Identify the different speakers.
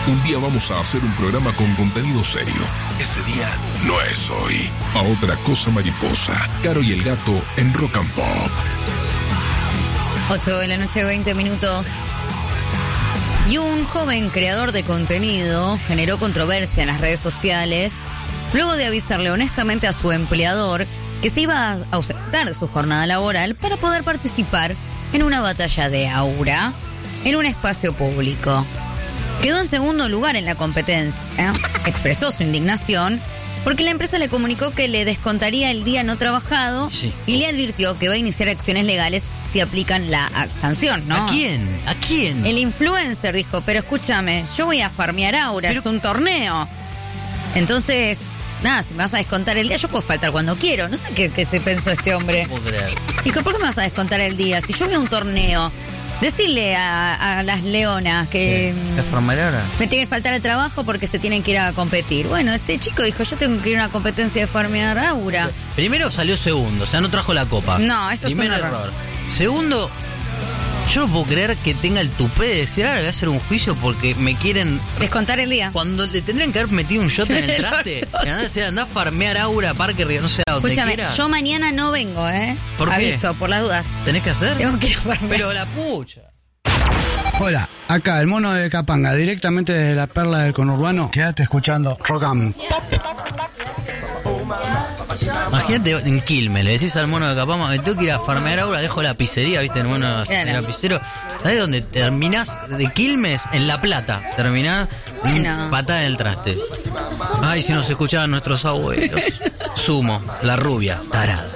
Speaker 1: Un día vamos a hacer un programa con contenido serio. Ese día no es hoy. A otra cosa mariposa. Caro y el gato en Rock and Pop.
Speaker 2: 8 de la noche, 20 minutos. Y un joven creador de contenido generó controversia en las redes sociales luego de avisarle honestamente a su empleador que se iba a ausentar de su jornada laboral para poder participar en una batalla de aura en un espacio público. Quedó en segundo lugar en la competencia. Expresó su indignación porque la empresa le comunicó que le descontaría el día no trabajado y le advirtió que va a iniciar acciones legales si aplican la sanción, ¿no?
Speaker 3: ¿A quién? ¿A quién?
Speaker 2: El influencer dijo, pero escúchame, yo voy a farmear aura, es un torneo. Entonces, nada, si me vas a descontar el día, yo puedo faltar cuando quiero. No sé qué se pensó este hombre.
Speaker 3: No puedo creer.
Speaker 2: Dijo, ¿por qué me vas a descontar el día? Si yo voy a un torneo, decirle a las leonas que
Speaker 3: ¿La farmacia ahora?
Speaker 2: me tiene que faltar el trabajo porque se tienen que ir a competir. Bueno, este chico dijo, yo tengo que ir a una competencia de farmear aura.
Speaker 3: Primero salió segundo, o sea, no trajo la copa.
Speaker 2: No, eso es un
Speaker 3: Primer error. Segundo, yo no puedo creer que tenga el tupé de decir, ahora voy a hacer un juicio porque me quieren
Speaker 2: Descontar el día.
Speaker 3: Cuando le tendrían que haber metido un shot en el traste. Andá a farmear aura, parque, no sé, a donde
Speaker 2: Escúchame,
Speaker 3: quiera.
Speaker 2: yo mañana no vengo,
Speaker 3: ¿Por qué?
Speaker 2: Aviso, por las dudas.
Speaker 3: ¿Tenés que hacer?
Speaker 2: Tengo que ir a farmear.
Speaker 3: Pero la pucha.
Speaker 4: Hola, acá el mono de Capanga, directamente desde la perla del conurbano. Quédate escuchando Rock and Pop.
Speaker 3: Imagínate en Quilmes, le decís al mono de Capanga, me tengo que ir a farmear ahora, dejo la pizzería, ¿viste? El mono
Speaker 2: Claro.
Speaker 3: el lapicero. ¿Sabés dónde terminás? De Quilmes, en La Plata. Terminás
Speaker 2: Bueno.
Speaker 3: patada en el traste. Ay, si nos escuchaban nuestros abuelos. Sumo, la rubia, tarada.